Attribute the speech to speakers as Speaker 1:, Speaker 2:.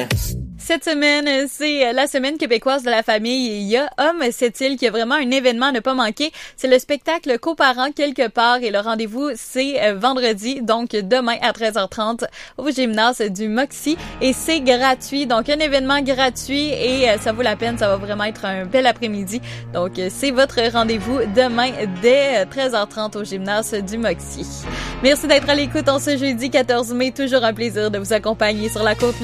Speaker 1: Cette semaine, c'est la semaine québécoise de la famille. Il y a Homme cette-il qui a vraiment un événement à ne pas manquer. C'est le spectacle Coparents quelque part et le rendez-vous, c'est vendredi, donc demain à 13h30 au gymnase du Moxie et c'est gratuit. Donc un événement gratuit et ça vaut la peine. Ça va vraiment être un bel après-midi. Donc c'est votre rendez-vous demain dès 13h30 au gymnase du Moxie. Merci d'être à l'écoute en ce jeudi 14 mai. Toujours un plaisir de vous accompagner sur la côte